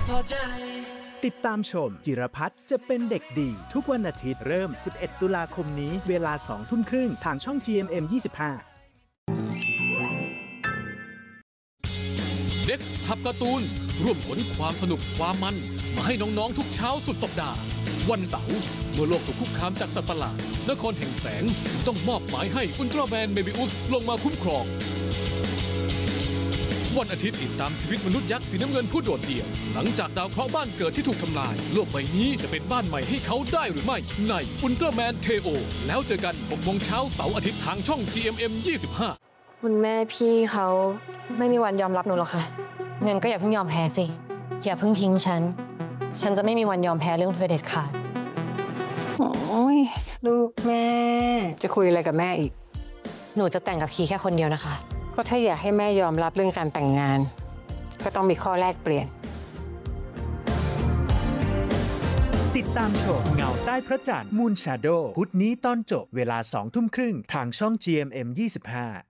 ติดตามชมจิรพัฒน์จะเป็นเด็กดีทุกวันอาทิตย์เริ่ม 11 ตุลาคมนี้เวลา 20:30 น.ทางช่อง GMM 25 เด็กทับการ์ตูนร่วมขนความสนุกความมันมาให้น้องๆทุกเช้าสุดสัปดาห์วันเสาร์เมื่อโลกถูกคุกคามจากสัตว์ประหลาดนครแห่งแสงต้องมอบหมายให้อุลตร้าแมนเมบิอุสลงมาคุ้มครองวันอาทิตย์ติดตามชีวิตมนุษย์ยักษ์สีน้ำเงินผู้โดดเดี่ยวหลังจากดาวเคราะห์บ้านเกิดที่ถูกทำลายโลกใบนี้จะเป็นบ้านใหม่ให้เขาได้หรือไม่ในอุลตร้าแมนเทโอแล้วเจอกัน 6 โมงเช้าเสาร์อาทิตย์ทางช่อง GMM 25 คุณแม่พี่เขาไม่มีวันยอมรับหนูหรอกค่ะเงินก็อย่าเพิ่งยอมแพ้สิอย่าเพิ่งทิ้งฉันจะไม่มีวันยอมแพ้เรื่องเธอเด็ดขาดโอ้ยลูกแม่จะคุยอะไรกับแม่อีกหนูจะแต่งกับคีแค่คนเดียวนะคะก็ถ้าอยากให้แม่ยอมรับเรื่องการแต่งงานก็ต้องมีข้อแลกเปลี่ยนติดตามชมเงาใต้พระจันทร์มูนชาโดว์พุธนี้ตอนจบเวลา 20:30 น.ทางช่อง GMM 25